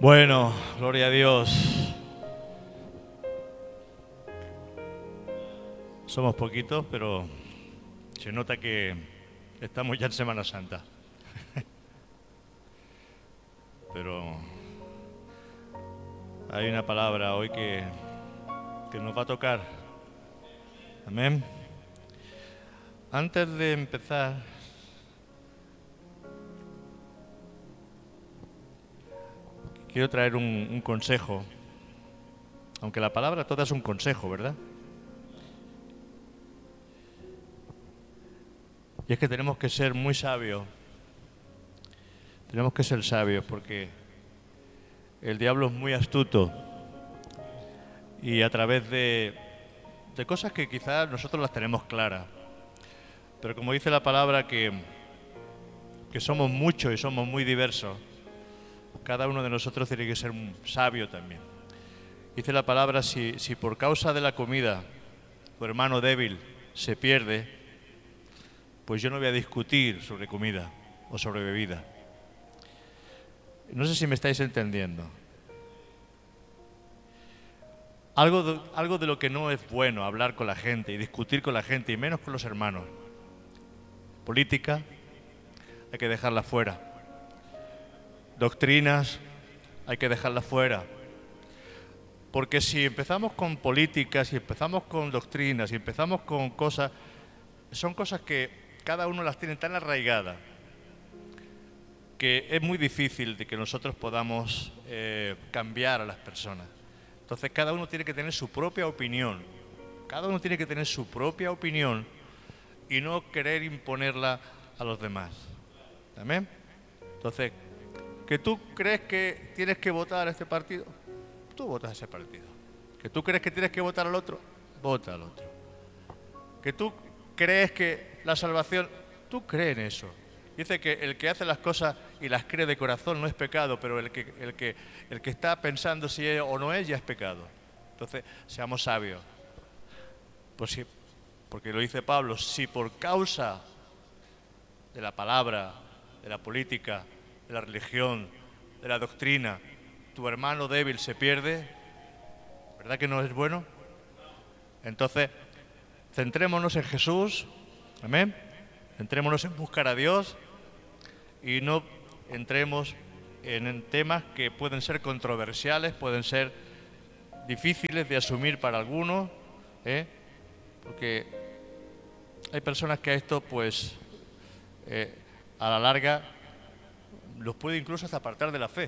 Bueno, gloria a Dios. Somos poquitos, pero se nota que estamos ya en Semana Santa. Pero hay una palabra hoy que nos va a tocar. Amén. Antes de empezar, quiero traer un consejo. Aunque la palabra toda es un consejo, ¿verdad? Y es que tenemos que ser muy sabios. Tenemos que ser sabios porque el diablo es muy astuto. Y a través de cosas que quizás nosotros las tenemos claras. Pero como dice la palabra que somos muchos y somos muy diversos, cada uno de nosotros tiene que ser un sabio también. Dice la palabra, si por causa de la comida tu hermano débil se pierde, pues yo no voy a discutir sobre comida o sobre bebida. No sé si me estáis entendiendo. Algo de lo que no es bueno hablar con la gente y discutir con la gente, y menos con los hermanos. Política, hay que dejarla fuera. Doctrinas, hay que dejarlas fuera. Porque si empezamos con políticas, si empezamos con doctrinas, si empezamos con cosas, son cosas que cada uno las tiene tan arraigadas que es muy difícil de que nosotros podamos cambiar a las personas. Entonces cada uno tiene que tener su propia opinión. Cada uno tiene que tener su propia opinión y no querer imponerla a los demás. ¿Amén? Entonces, ¿que tú crees que tienes que votar a este partido? Tú votas a ese partido. ¿Que tú crees que tienes que votar al otro? Vota al otro. ¿Que tú crees que la salvación? Tú crees en eso. Dice que el que hace las cosas y las cree de corazón no es pecado, pero el que está pensando si es o no es, ya es pecado. Entonces, seamos sabios. Porque lo dice Pablo, si por causa de la palabra, de la política, de la religión, de la doctrina, tu hermano débil se pierde, ¿verdad que no es bueno? Entonces, centrémonos en Jesús, amén. Centrémonos en buscar a Dios y no entremos en temas que pueden ser controversiales, pueden ser difíciles de asumir para algunos, porque hay personas que a esto, pues, a la larga, los puede incluso hasta apartar de la fe.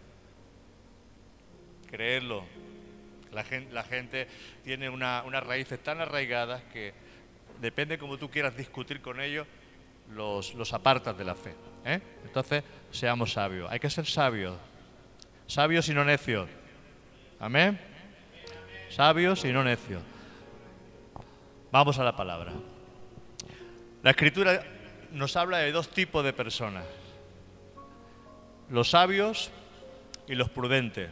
Creerlo. La gente tiene unas raíces tan arraigadas que depende como tú quieras discutir con ellos, los apartas de la fe. Entonces, seamos sabios. Hay que ser sabios. Sabios y no necios. Amén. Sabios y no necios. Vamos a la palabra. La Escritura nos habla de dos tipos de personas. Los sabios y los prudentes.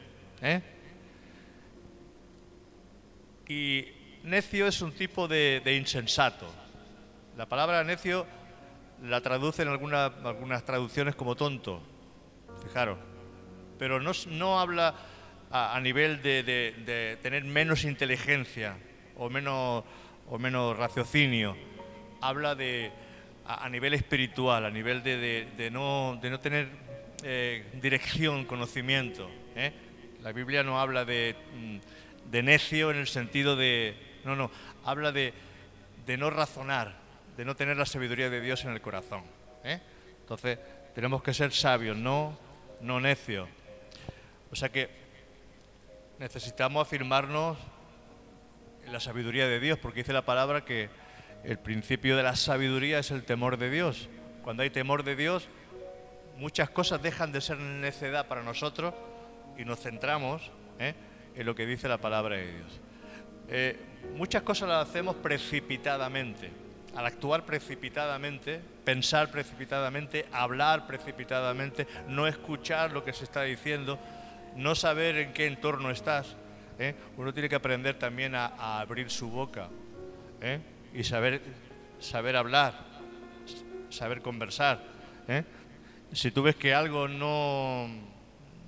Y necio es un tipo de insensato. La palabra necio la traducen algunas traducciones como tonto, fijaros. Pero no habla a nivel de tener menos inteligencia o menos raciocinio. Habla a nivel espiritual, a nivel de no tener dirección, conocimiento. La Biblia no habla de necio en el sentido de... No, habla de no razonar, de no tener la sabiduría de Dios en el corazón. Entonces, tenemos que ser sabios, no necios. O sea que necesitamos afirmarnos en la sabiduría de Dios, porque dice la palabra que el principio de la sabiduría es el temor de Dios. Cuando hay temor de Dios, muchas cosas dejan de ser necedad para nosotros y nos centramos en lo que dice la palabra de Dios. Muchas cosas las hacemos precipitadamente. Al actuar precipitadamente, pensar precipitadamente, hablar precipitadamente, no escuchar lo que se está diciendo, no saber en qué entorno estás. Uno tiene que aprender también a abrir su boca y saber hablar, saber conversar. Si tú ves que algo no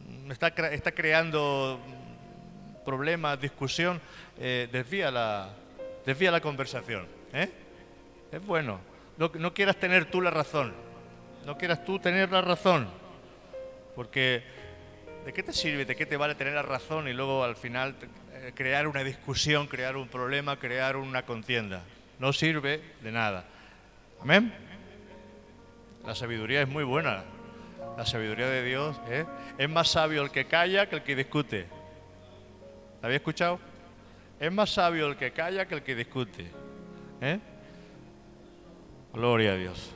está creando problemas, discusión, desvía la conversación. Es bueno. No quieras tener tú la razón. No quieras tú tener la razón. Porque ¿de qué te sirve, de qué te vale tener la razón y luego al final crear una discusión, crear un problema, crear una contienda? No sirve de nada. ¿Amén? La sabiduría es muy buena. La sabiduría de Dios es más sabio el que calla que el que discute. ¿La había escuchado? Es más sabio el que calla que el que discute. Gloria a Dios.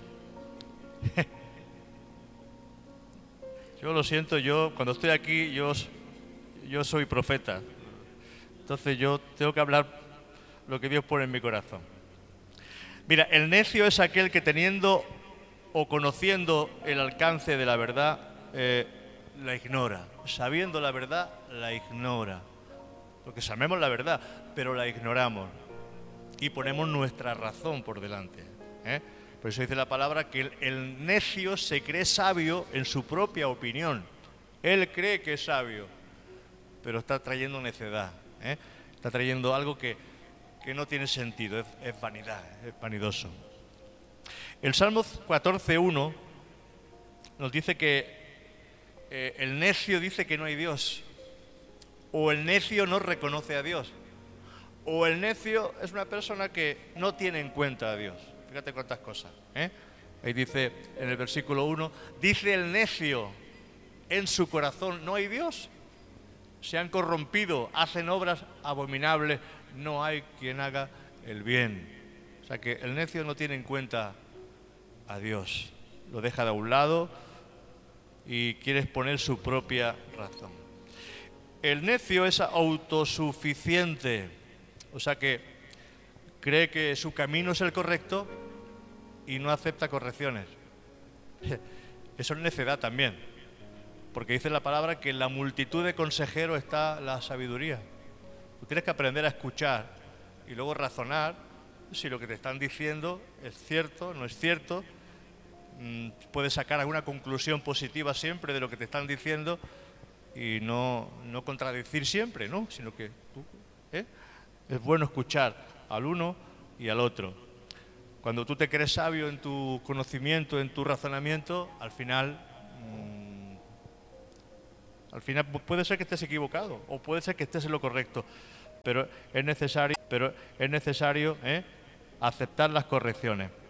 Yo lo siento, cuando estoy aquí, yo soy profeta. Entonces yo tengo que hablar lo que Dios pone en mi corazón. Mira, el necio es aquel que teniendo o conociendo el alcance de la verdad, la ignora. Sabiendo la verdad, la ignora. Porque sabemos la verdad, pero la ignoramos. Y ponemos nuestra razón por delante. Por eso dice la palabra que el necio se cree sabio en su propia opinión. Él cree que es sabio, pero está trayendo necedad. Está trayendo algo que no tiene sentido, es vanidad, es vanidoso. El Salmo 14:1 nos dice que el necio dice que no hay Dios, o el necio no reconoce a Dios, o el necio es una persona que no tiene en cuenta a Dios. Fíjate cuántas cosas. Ahí dice en el versículo 1, dice el necio en su corazón, no hay Dios. Se han corrompido, hacen obras abominables, no hay quien haga el bien. O sea que el necio no tiene en cuenta a Dios. Lo deja de un lado y quiere exponer su propia razón. El necio es autosuficiente, o sea que cree que su camino es el correcto y no acepta correcciones. Eso es necedad también, porque dice la palabra que en la multitud de consejeros está la sabiduría. Tú tienes que aprender a escuchar y luego razonar si lo que te están diciendo es cierto, no es cierto. Puedes sacar alguna conclusión positiva siempre de lo que te están diciendo y no contradecir siempre, ¿no? Sino que es bueno escuchar al uno y al otro. Cuando tú te crees sabio en tu conocimiento, en tu razonamiento, al final puede ser que estés equivocado o puede ser que estés en lo correcto, pero es necesario aceptar las correcciones.